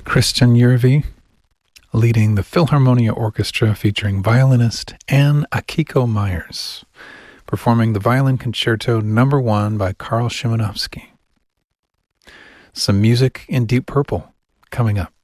Christian Järvi, leading the Philharmonia Orchestra featuring violinist Anne Akiko Myers, performing the Violin Concerto No. 1 by Karl Szymanowski. Some music in Deep Purple coming up.